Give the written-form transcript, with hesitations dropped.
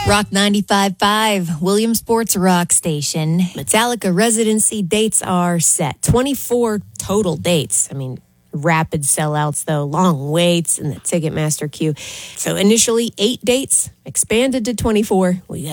Rock 95.5, Williamsport's rock station. Metallica residency dates are set. 24 total dates. I mean, rapid sellouts, though, long waits in the Ticketmaster queue. So initially 8 dates, expanded to 24. We got